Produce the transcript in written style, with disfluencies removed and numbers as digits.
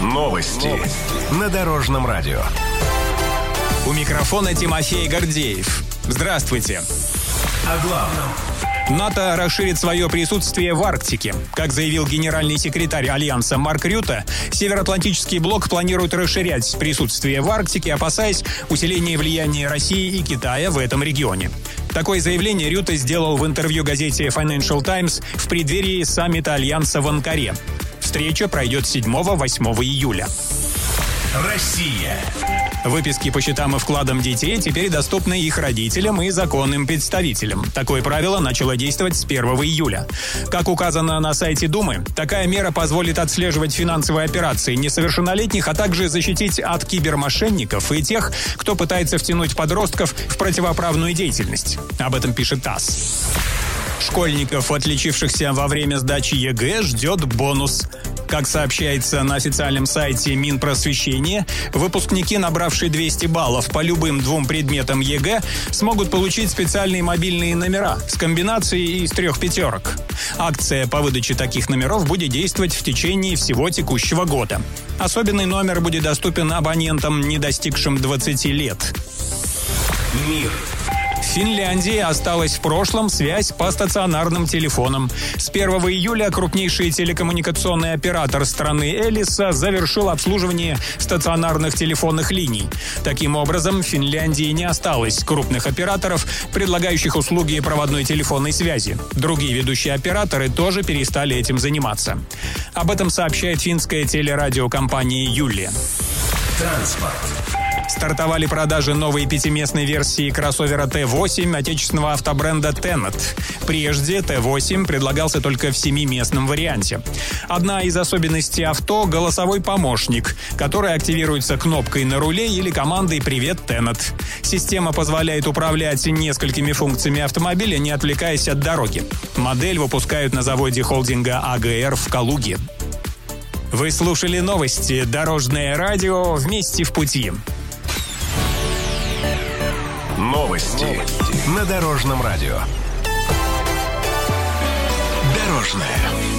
Новости на Дорожном радио. У микрофона Тимофей Гордеев. Здравствуйте. О главном. НАТО расширит свое присутствие в Арктике. Как заявил генеральный секретарь Альянса Марк Рютте, Североатлантический блок планирует расширять присутствие в Арктике, опасаясь усиления влияния России и Китая в этом регионе. Такое заявление Рютте сделал в интервью газете Financial Times в преддверии саммита Альянса в Анкаре. Встреча пройдет 7-8 июля. Россия. Выписки по счетам и вкладам детей теперь доступны их родителям и законным представителям. Такое правило начало действовать с 1 июля. Как указано на сайте Думы, такая мера позволит отслеживать финансовые операции несовершеннолетних, а также защитить от кибермошенников и тех, кто пытается втянуть подростков в противоправную деятельность. Об этом пишет ТАСС. Школьников, отличившихся во время сдачи ЕГЭ, ждет бонус. Как сообщается на официальном сайте Минпросвещения, выпускники, набравшие 200 баллов по любым двум предметам ЕГЭ, смогут получить специальные мобильные номера с комбинацией из 3 пятерок. Акция по выдаче таких номеров будет действовать в течение всего текущего года. Особенный номер будет доступен абонентам, не достигшим 20 лет. Мир. В Финляндии осталась в прошлом связь по стационарным телефонам. С 1 июля крупнейший телекоммуникационный оператор страны Элиса завершил обслуживание стационарных телефонных линий. Таким образом, в Финляндии не осталось крупных операторов, предлагающих услуги проводной телефонной связи. Другие ведущие операторы тоже перестали этим заниматься. Об этом сообщает финская телерадиокомпания «Юлия». Транспорт. Стартовали продажи новой 5-местной версии кроссовера Т8 отечественного автобренда Tenet. Прежде Т8 предлагался только в 7-местном варианте. Одна из особенностей авто – голосовой помощник, который активируется кнопкой на руле или командой «Привет, Tenet». Система позволяет управлять несколькими функциями автомобиля, не отвлекаясь от дороги. Модель выпускают на заводе холдинга АГР в Калуге. Вы слушали новости «Дорожное радио» вместе в пути. Новости на Дорожном радио. Дорожное.